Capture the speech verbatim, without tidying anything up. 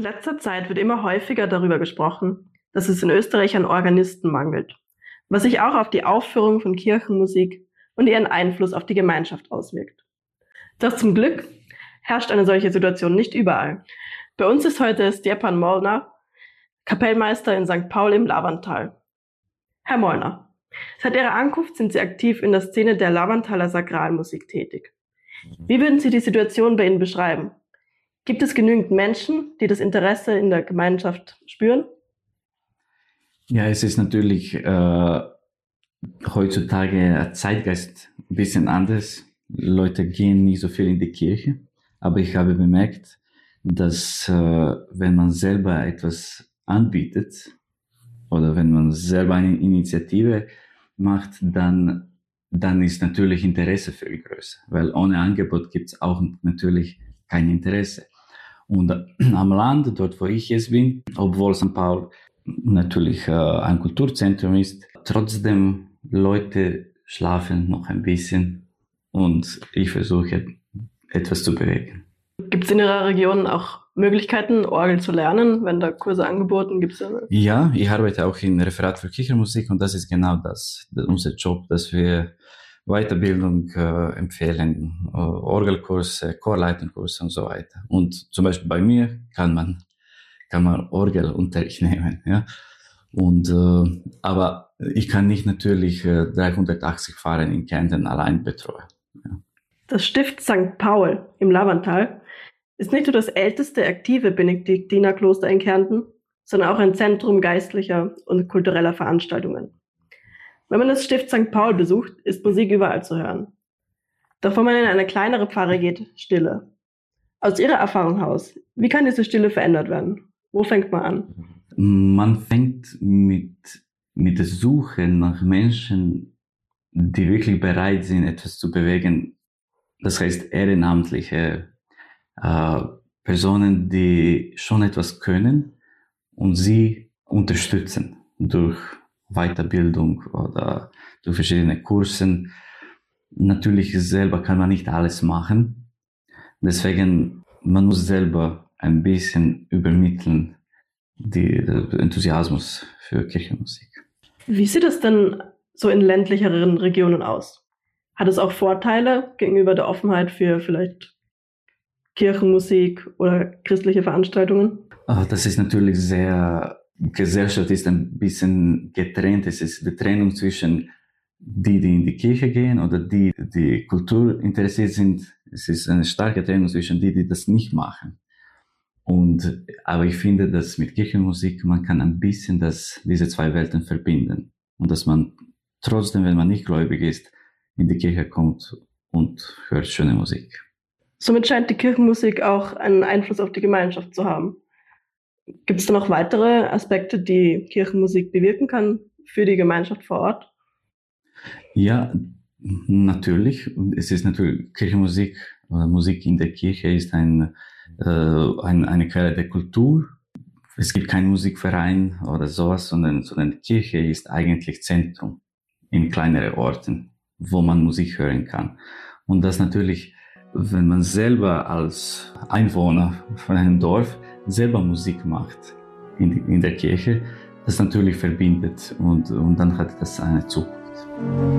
letzter Zeit wird immer häufiger darüber gesprochen, dass es in Österreich an Organisten mangelt, was sich auch auf die Aufführung von Kirchenmusik und ihren Einfluss auf die Gemeinschaft auswirkt. Doch zum Glück herrscht eine solche Situation nicht überall. Bei uns ist heute Stjepan Molnar, Kapellmeister in Sankt Paul im Lavantal. Herr Molnar, seit Ihrer Ankunft sind Sie aktiv in der Szene der Lavantaler Sakralmusik tätig. Wie würden Sie die Situation bei Ihnen beschreiben? Gibt es genügend Menschen, die das Interesse in der Gemeinschaft spüren? Ja, es ist natürlich äh, heutzutage der Zeitgeist ein bisschen anders. Leute gehen nicht so viel in die Kirche, aber ich habe bemerkt, dass äh, wenn man selber etwas anbietet oder wenn man selber eine Initiative macht, dann, dann ist natürlich Interesse viel größer, weil ohne Angebot gibt es auch natürlich kein Interesse. Und am Land, dort wo ich jetzt bin, obwohl Sankt Paul natürlich äh, ein Kulturzentrum ist, trotzdem Leute schlafen noch ein bisschen und ich versuche etwas zu bewegen. Gibt es in Ihrer Region auch Möglichkeiten, Orgel zu lernen, wenn da Kurse angeboten gibt? Ja, ich arbeite auch im Referat für Kirchenmusik und das ist genau das, das unser Job, dass wir Weiterbildung äh, empfehlen, äh, Orgelkurse, Chorleiterkurse und so weiter. Und zum Beispiel bei mir kann man kann man Orgelunterricht nehmen, ja. Und äh, aber ich kann nicht natürlich äh, dreihundertachtzig Pfarrer in Kärnten allein betreuen. Ja. Das Stift Sankt Paul im Lavantal ist nicht nur das älteste aktive Benediktinerkloster in Kärnten, sondern auch ein Zentrum geistlicher und kultureller Veranstaltungen. Wenn man das Stift Sankt Paul besucht, ist Musik überall zu hören. Doch wenn man in eine kleinere Pfarre geht, Stille. Aus Ihrer Erfahrung heraus, wie kann diese Stille verändert werden? Wo fängt man an? Man fängt mit, mit der Suche nach Menschen, die wirklich bereit sind, etwas zu bewegen. Das heißt ehrenamtliche äh, Personen, die schon etwas können und sie unterstützen durch Weiterbildung oder durch verschiedene Kursen. Natürlich selber kann man nicht alles machen. Deswegen, man muss selber ein bisschen übermitteln, die, den Enthusiasmus für Kirchenmusik. Wie sieht es denn so in ländlicheren Regionen aus? Hat es auch Vorteile gegenüber der Offenheit für vielleicht Kirchenmusik oder christliche Veranstaltungen? Das ist natürlich sehr, Gesellschaft ist ein bisschen getrennt. Es ist die Trennung zwischen die, die in die Kirche gehen oder die, die Kultur interessiert sind. Es ist eine starke Trennung zwischen die, die das nicht machen. Und, aber ich finde, dass mit Kirchenmusik man kann ein bisschen das, diese zwei Welten verbinden. Und dass man trotzdem, wenn man nicht gläubig ist, in die Kirche kommt und hört schöne Musik. Somit scheint die Kirchenmusik auch einen Einfluss auf die Gemeinschaft zu haben. Gibt es da noch weitere Aspekte, die Kirchenmusik bewirken kann für die Gemeinschaft vor Ort? Ja, natürlich. Es ist natürlich Kirchenmusik oder Musik in der Kirche ist ein, äh, ein, eine Quelle der Kultur. Es gibt keinen Musikverein oder sowas, sondern, sondern die Kirche ist eigentlich Zentrum in kleineren Orten, wo man Musik hören kann. Und das natürlich, wenn man selber als Einwohner von einem Dorf selber Musik macht in, in der Kirche, das natürlich verbindet und, und dann hat das eine Zukunft.